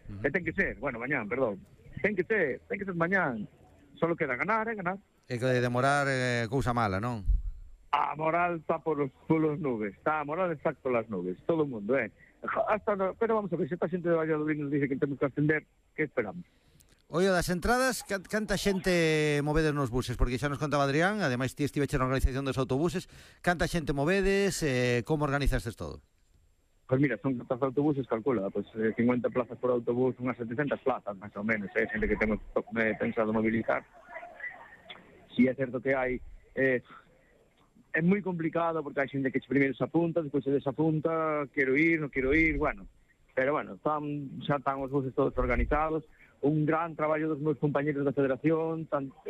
E ten que ser, bueno, mañán, perdón. Ten que ser mañán. Solo queda ganar, ganar. E que demorar cousa mala, non? A moral está polos nubes. A moral está polas nubes. Todo o mundo, pero vamos a ver, se esta xente de Valladolid nos dice que temos que ascender, que esperamos? Oio, das entradas, canta xente movedes nos buses? Porque xa nos contaba Adrián, ademais ti estiveches na organización dos autobuses. Canta xente movedes? Como organizastes todo? Pois mira, son 14 autobuses, calcula, pues 50 plazas por autobús, unhas 700 plazas, máis ou menos, xente que temos pensado movilizar. Si é certo que hai... é moi complicado, porque hai xente que primeiro se apunta, despois se desapunta, quero ir, non quero ir, bueno. Pero bueno, xa están os buses todos organizados, un gran traballo dos meus compañeros da federación,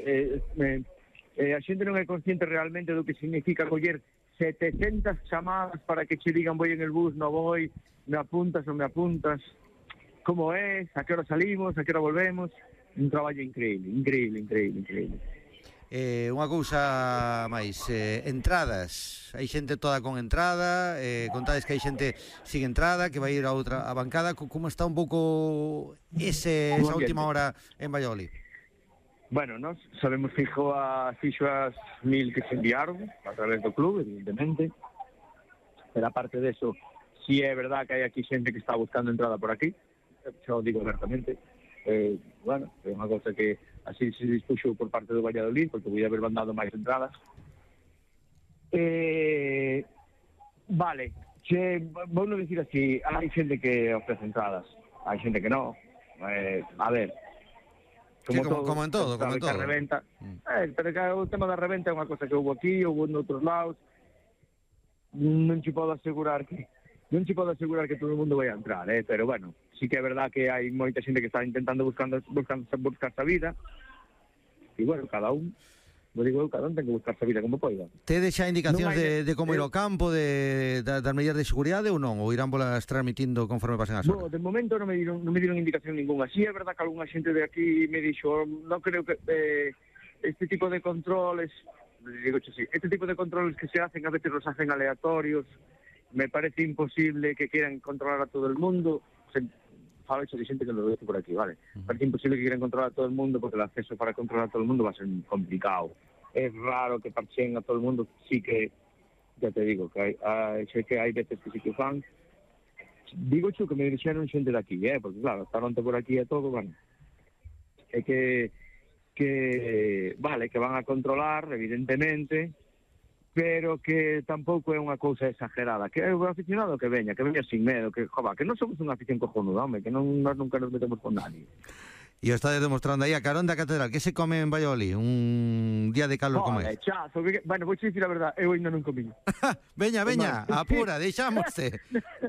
a xente non é consciente realmente do que significa coller 700 chamadas para que che digan voy en el bus, no voy, me apuntas, non me apuntas, como é, a que hora salimos, a que hora volvemos, un traballo increíble. Unha cousa máis, entradas, hai xente toda con entrada, contades que hai xente sin entrada, que vai ir a outra a bancada, como está un pouco esa última hora en Valladolid? Bueno, nós sabemos fixo as 1000 que se enviaron a través do club, evidentemente, pero aparte de eso, si é verdad que hai aquí xente que está buscando entrada por aquí, xa o digo abertamente. Bueno, é unha cosa que así se dispuxo por parte do Valladolid, porque voy a haber mandado máis entradas. Vale, vou non dicir así, hai xente que ofrece entradas, hai xente que non. A ver, como en todo. Reventa, pero que o tema da reventa é unha cosa que houve aquí, houve en outros lados. Non che podo asegurar que todo o mundo vai a entrar, pero bueno, sí que é verdad que hai moita xente que está intentando buscar a vida, e bueno, cada un ten que buscar a vida como poida. Tedes xa indicacións de como ir ao campo, das medidas de seguridade ou non? Ou irán polas transmitindo conforme pasen as horas? No, de momento non me dieron indicación ninguna. Sí é verdad que algunha xente de aquí me dixo, non creo que este tipo de controles, este tipo de controles que se hacen, a veces los hacen aleatorios. Me parece imposible que quieran controlar a todo el mundo. Falo hecho de xente que lo dice por aquí, vale. Parece imposible que quieran controlar a todo el mundo, porque el acceso para controlar a todo el mundo va a ser complicado. Es raro que parchen a todo el mundo, sí que, ya te digo, que hai veces que sí que fan. Digo que me dixeron xente de aquí, porque claro, estaron por aquí e todo, bueno. É que vale, que van a controlar, evidentemente, pero que tampouco é unha cousa exagerada, que é o aficionado que veña sin medo, que non somos unha afición cojonuda, home, que nós nunca nos metemos con nadie. E o estades demostrando aí a carón da catedral. Que se come en Valladolid un día de calor como este? Bueno, vou dicir a verdad, eu ainda non comí. Veña, apura, deixámoste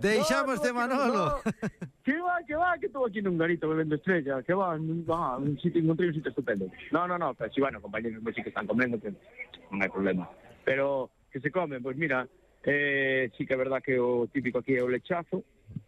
Manolo. Que va, que estou aquí nun garito bebendo estrella, que va, encontrei un sitio estupendo. No, pero si, bueno, compañeros sí que están comendo, que non hai problema. Pero que se comen, pois mira, sí que é verdad que o típico aquí é o lechazo.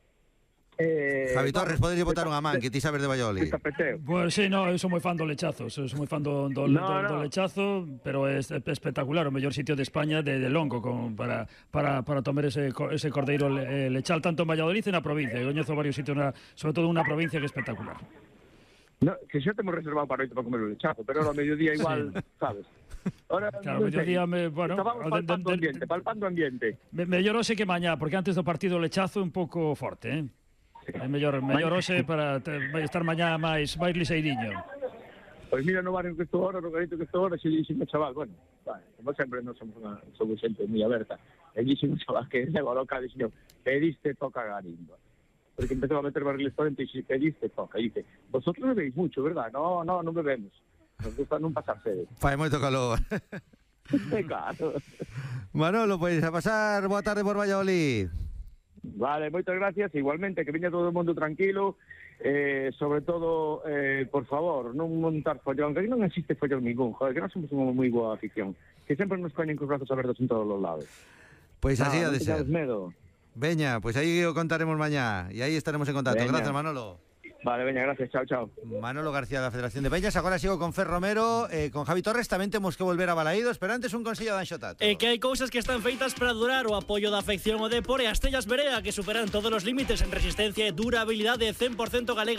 Javi Torres, podes botar unha man, que ti sabes de Valladolid. Pois sí, no, eu sou moi fan do lechazo, sou moi fan do lechazo, pero é espectacular, o mellor sitio de España de longo para tomar ese cordeiro lechal, tanto en Valladolid e na provincia. Eu coñezo varios sitios, sobre todo unha provincia que é espectacular. No, que xa temos reservado para hoy para comer o lechazo, pero ahora ao mediodía igual, sabes. Ahora, claro, mediodía estábamos palpando ambiente. Mellor hoxe que mañá, porque antes do partido o lechazo é un pouco forte, É mellor hoxe para estar mañá máis liseiriño. Pois mira, no barrio que estou ahora, no garito que estou ahora, xe dixime chaval, bueno, como sempre non somos xente moi aberta, e dixime chaval que leva loca, dixime, pediste toca garimba. Porque empezou a meter barriles por dentro e xe pediste toca, e dice, vosotros bebéis mucho, verdad? No, non bebemos. Nos gusta non pasar sede. Fai moito calor. Claro. Manolo, pois a pasar boa tarde por Valladolid. Vale, moitas gracias, igualmente, que veña todo o mundo tranquilo, sobre todo, por favor, non montar follón, que non existe follón ningún, joder, que non somos unha moi boa afición, que sempre nos coñen cos brazos abertos en todos os lados. Pois así ha de ser. Medo. Veña, pois aí o contaremos mañá, e aí estaremos en contacto. Gracias, Manolo. Vale, veña, gracias, chao. Manolo García da Federación de Peñas. Agora sigo con Fer Romero, con Javi Torres. Tamén temos que volver a Balaídos, pero antes un consello de Anxo Tato. Que hai cousas que están feitas para durar: o apoio da afección ao depor e as tellas Berea, que superan todos os límites en resistencia e durabilidade 100% galega.